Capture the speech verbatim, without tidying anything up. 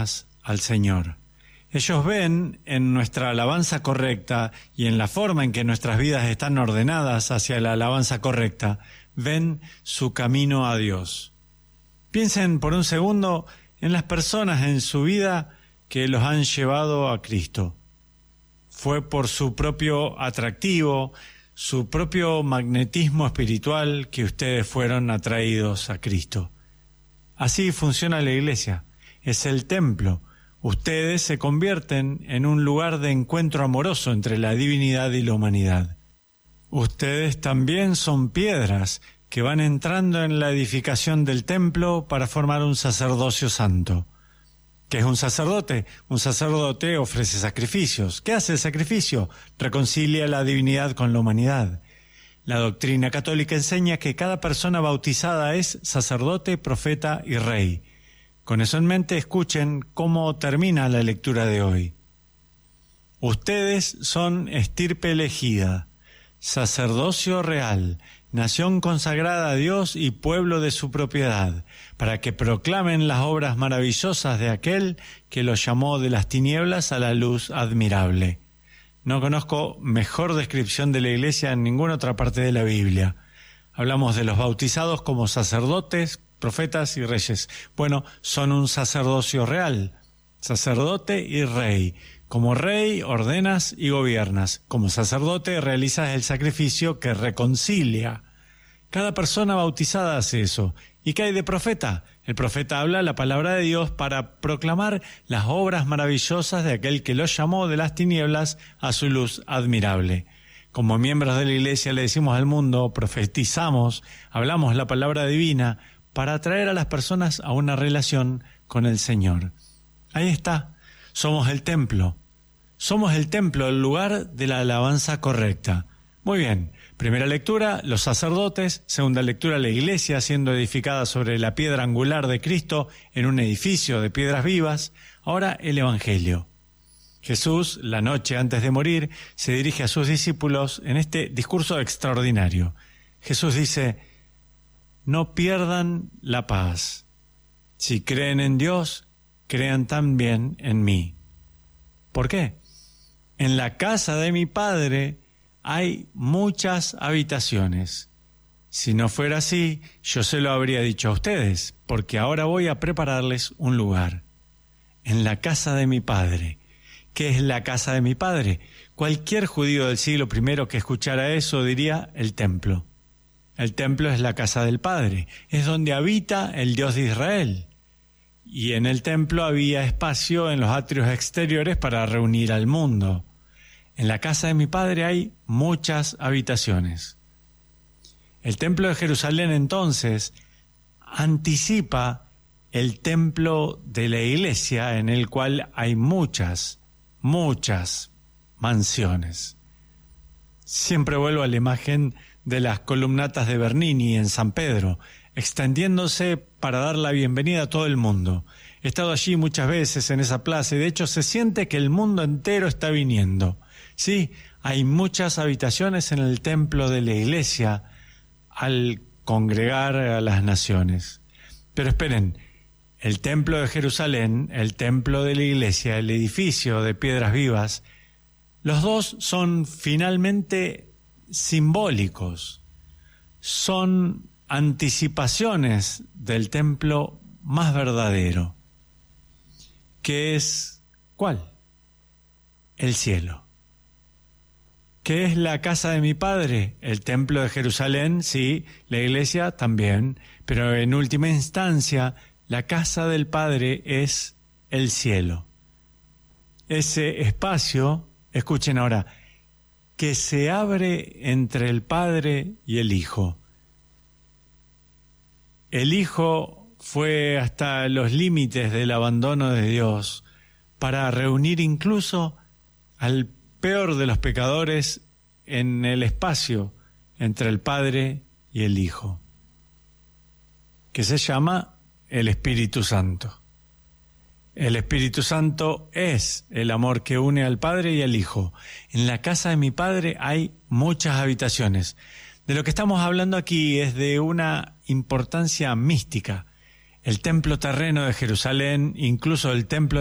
al Señor. Ellos ven en nuestra alabanza correcta y en la forma en que nuestras vidas están ordenadas hacia la alabanza correcta, ven su camino a Dios. Piensen por un segundo en las personas en su vida que los han llevado a Cristo. Fue por su propio atractivo, su propio magnetismo espiritual que ustedes fueron atraídos a Cristo. Así funciona la iglesia, es el templo. Ustedes se convierten en un lugar de encuentro amoroso entre la divinidad y la humanidad. Ustedes también son piedras que van entrando en la edificación del templo para formar un sacerdocio santo. ¿Qué es un sacerdote? Un sacerdote ofrece sacrificios. ¿Qué hace el sacrificio? Reconcilia la divinidad con la humanidad. La doctrina católica enseña que cada persona bautizada es sacerdote, profeta y rey. Con eso en mente, escuchen cómo termina la lectura de hoy. Ustedes son estirpe elegida, sacerdocio real, nación consagrada a Dios y pueblo de su propiedad, para que proclamen las obras maravillosas de aquel que los llamó de las tinieblas a la luz admirable. No conozco mejor descripción de la Iglesia en ninguna otra parte de la Biblia. Hablamos de los bautizados como sacerdotes, profetas y reyes. Bueno, son un sacerdocio real, sacerdote y rey. Como rey ordenas y gobiernas. Como sacerdote realizas el sacrificio que reconcilia. Cada persona bautizada hace eso. ¿Y qué hay de profeta? El profeta habla la palabra de Dios para proclamar las obras maravillosas de aquel que los llamó de las tinieblas a su luz admirable. Como miembros de la Iglesia le decimos al mundo, profetizamos, hablamos la palabra divina para atraer a las personas a una relación con el Señor. Ahí está, somos el templo. Somos el templo, el lugar de la alabanza correcta. Muy bien, primera lectura, los sacerdotes. Segunda lectura, la iglesia siendo edificada sobre la piedra angular de Cristo en un edificio de piedras vivas. Ahora el Evangelio. Jesús, la noche antes de morir, se dirige a sus discípulos en este discurso extraordinario. Jesús dice: no pierdan la paz. Si creen en Dios, crean también en mí. ¿Por qué? En la casa de mi Padre hay muchas habitaciones. Si no fuera así, yo se lo habría dicho a ustedes, porque ahora voy a prepararles un lugar. En la casa de mi Padre. ¿Qué es la casa de mi Padre? Cualquier judío del siglo primero que escuchara eso diría el templo. El templo es la casa del Padre, es donde habita el Dios de Israel. Y en el templo había espacio en los atrios exteriores para reunir al mundo. En la casa de mi Padre hay muchas habitaciones. El templo de Jerusalén entonces anticipa el templo de la iglesia en el cual hay muchas, muchas mansiones. Siempre vuelvo a la imagen de las columnatas de Bernini en San Pedro, extendiéndose para dar la bienvenida a todo el mundo. He estado allí muchas veces en esa plaza y de hecho se siente que el mundo entero está viniendo. Sí, hay muchas habitaciones en el templo de la iglesia al congregar a las naciones. Pero esperen, el templo de Jerusalén, el templo de la iglesia, el edificio de piedras vivas, los dos son finalmente simbólicos, son anticipaciones del templo más verdadero, que es, ¿cuál? El cielo. ¿Qué es la casa de mi Padre? El templo de Jerusalén, sí, la iglesia también, pero en última instancia, la casa del Padre es el cielo. Ese espacio, escuchen ahora, que se abre entre el Padre y el Hijo. El Hijo fue hasta los límites del abandono de Dios para reunir incluso al peor de los pecadores en el espacio entre el Padre y el Hijo, que se llama el Espíritu Santo. El Espíritu Santo es el amor que une al Padre y al Hijo. En la casa de mi Padre hay muchas habitaciones. De lo que estamos hablando aquí es de una importancia mística. El templo terreno de Jerusalén, incluso el templo